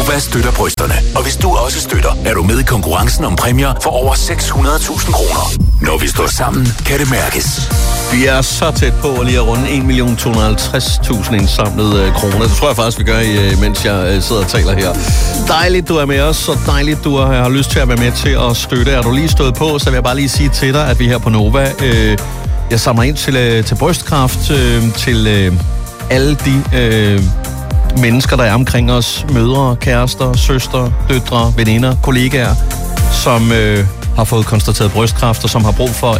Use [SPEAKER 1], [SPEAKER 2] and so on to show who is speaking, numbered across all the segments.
[SPEAKER 1] Nova støtter brysterne. Og hvis du også støtter, er du med i konkurrencen om præmier for over 600.000 kroner. Når vi står sammen, kan det mærkes.
[SPEAKER 2] Vi er så tæt på lige at runde 1.250.000 indsamlede kroner. Det tror jeg faktisk, vi gør, mens jeg sidder og taler her. Dejligt, du er med os, og dejligt, du har lyst til at være med til at støtte. Er du lige stået på, så vil jeg bare lige sige til dig, at vi her på Nova, jeg samler ind til brystkræft, til alle de mennesker, der er omkring os. Mødre, kærester, søstre, døtre, veninder, kollegaer, som har fået konstateret brystkræft, og som har brug for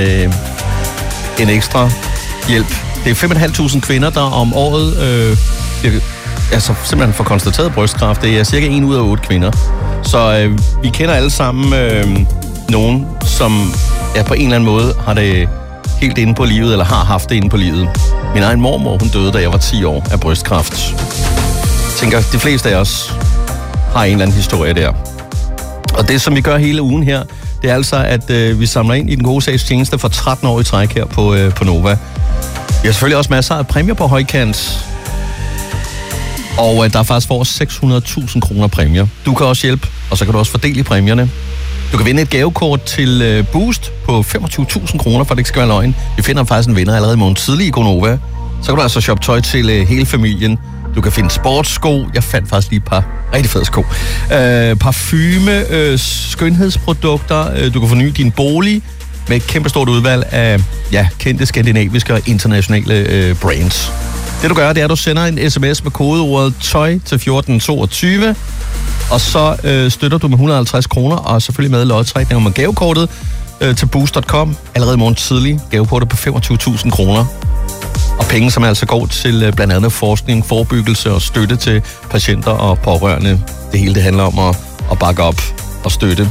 [SPEAKER 2] en ekstra hjælp. Det er 5.500 kvinder, der om året simpelthen får konstateret brystkræft. Det er cirka 1 ud af 8 kvinder. Så vi kender alle sammen nogen, som på en eller anden måde har det helt inde på livet, eller har haft det inde på livet. Min egen mormor, hun døde, da jeg var 10 år af brystkræft. Jeg tænker, de fleste af os har en eller anden historie der. Og det, som vi gør hele ugen her, det er altså, at vi samler ind i den gode sags tjeneste for 13 år i træk her på Nova. Vi har selvfølgelig også masser af præmier på højkant. Og der er faktisk for over 600.000 kroner præmier. Du kan også hjælpe, og så kan du også fordele i præmierne. Du kan vinde et gavekort til Boost på 25.000 kroner, for det ikke skal være løgn. Vi finder faktisk en vinder allerede i morgen tidlig i Gonova. Så kan du altså shoppe tøj til hele familien. Du kan finde sportssko. Jeg fandt faktisk lige et par rigtig fede sko. Parfume, skønhedsprodukter. Du kan forny din bolig med et kæmpestort udvalg af kendte skandinaviske og internationale brands. Det du gør, det er, at du sender en sms med kodeordet tøj til 1422. Og så støtter du med 150 kroner, og selvfølgelig med lodtrækning om gavekortet til boost.com. Allerede i morgen tidlig gavekortet på 25.000 kroner. Og penge, som altså går til blandt andet forskning, forebyggelse og støtte til patienter og pårørende. Det hele det handler om at bakke op og støtte.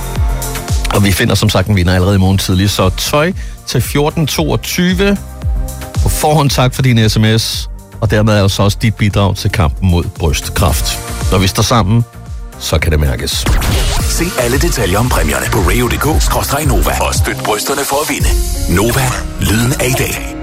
[SPEAKER 2] Og vi finder som sagt en vinder allerede i morgen tidlig. Så tøj til 1422. På forhånd tak for din sms. Og dermed er også dit bidrag til kampen mod brystkræft. Når vi står sammen, så kan det mærkes.
[SPEAKER 1] Se alle detaljer om præmierne på radio.dk/Nova og støt brysterne for at vinde. Nova, lyden af i dag.